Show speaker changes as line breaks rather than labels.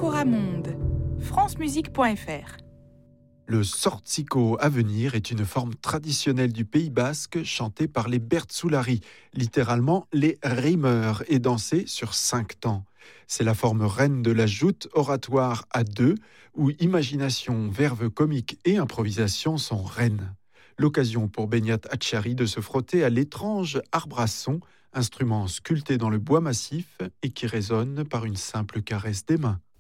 Coramonde, francemusique.fr.
Le Zortziko à venir est une forme traditionnelle du Pays basque chantée par les Bertsoulari, littéralement les rimeurs, et dansée sur 5 temps. C'est la forme reine de la joute oratoire à deux, où imagination, verve comique et improvisation sont reines. L'occasion pour Benyat Hatchari de se frotter à l'étrange arbre à son, instrument sculpté dans le bois massif et qui résonne par une simple caresse des mains.